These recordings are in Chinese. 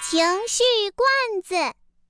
情绪罐子。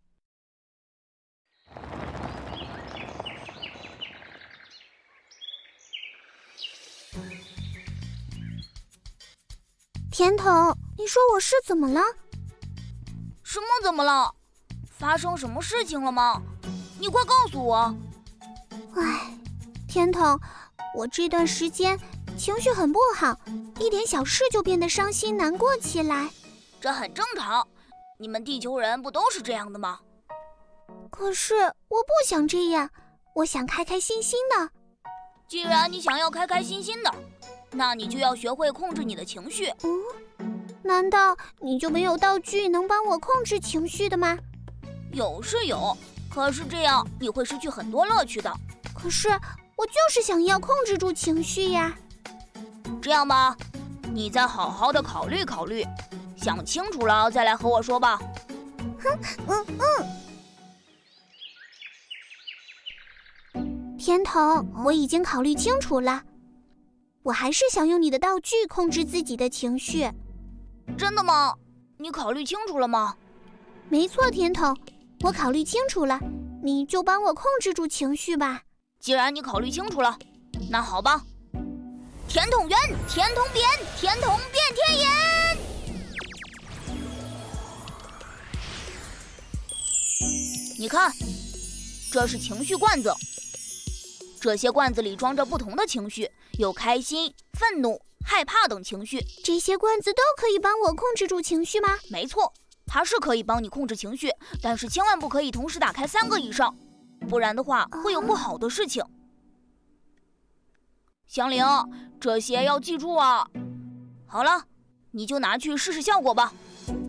甜筒，你说我是怎么了？ 什么怎么了？发生什么事情了吗？你快告诉我。 唉，甜筒，我这段时间情绪很不好，一点小事就变得伤心难过起来。 这很正常，你们地球人不都是这样的吗？ 可是我不想这样，我想开开心心的。 既然你想要开开心心的，那你就要学会控制你的情绪。 难道你就没有道具能帮我控制情绪的吗？ 有是有，可是这样你会失去很多乐趣的。 可是我就是想要控制住情绪呀。 这样吧，你再好好的考虑考虑，想清楚了再来和我说吧。 甜筒，我已经考虑清楚了，我还是想用你的道具控制自己的情绪。 真的吗？你考虑清楚了吗？ 没错，甜筒，我考虑清楚了，你就帮我控制住情绪吧。 既然你考虑清楚了，那好吧。甜筒圆，甜筒扁，甜筒变天眼。你看，这是情绪罐子，这些罐子里装着不同的情绪，有开心、愤怒、害怕等情绪。 这些罐子都可以帮我控制住情绪吗？ 没错，它是可以帮你控制情绪，但是千万不可以同时打开3个以上，不然的话会有不好的事情。香菱，这些要记住啊。好了，你就拿去试试效果吧。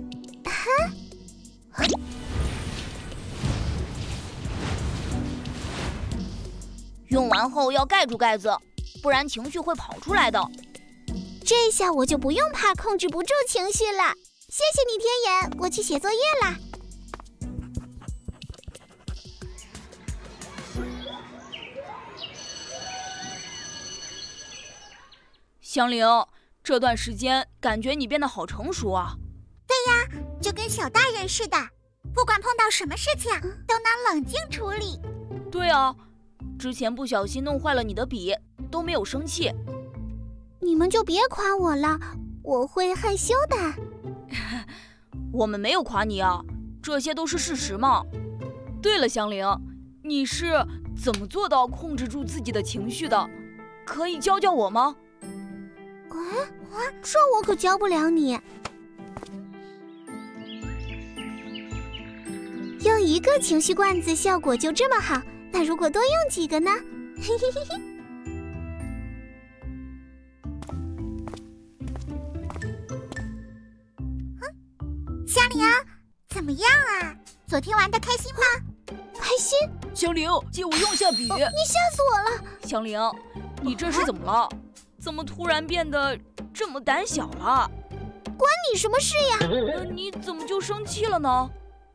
用完后要盖住盖子，不然情绪会跑出来的。 这下我就不用怕控制不住情绪了。谢谢你，天眼，我去写作业啦。 香菱，这段时间感觉你变得好成熟啊。 对呀，就跟小大人似的，不管碰到什么事情都能冷静处理。 对啊，之前不小心弄坏了你的笔，都没有生气。 你们就别夸我了，我会害羞的。 我们没有夸你啊，这些都是事实嘛。对了，香菱，你是怎么做到控制住自己的情绪的？可以教教我吗？ 这我可教不了你。用一个情绪罐子效果就这么好，那如果多用几个呢？嘿嘿嘿嘿。 香菱，怎么样啊？昨天玩得开心吗？ 开心？ 香菱，借我用下笔。 你吓死我了！ 香菱，你这是怎么了？怎么突然变得这么胆小了？ 关你什么事呀？ 你怎么就生气了呢？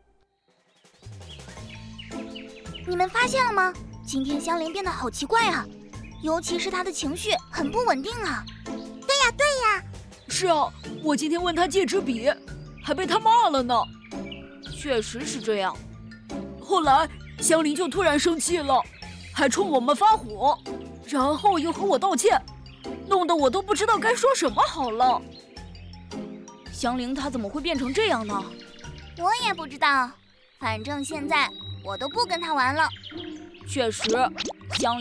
你们发现了吗？今天香菱变得好奇怪啊，尤其是她的情绪很不稳定啊。对呀。 是啊，我今天问她借支笔，还被她骂了呢。 确实是这样。 后来香菱就突然生气了，还冲我们发火，然后又和我道歉，弄得我都不知道该说什么好了。 香菱她怎么会变成这样呢？ 我也不知道，反正现在我都不跟她玩了。 确实，香菱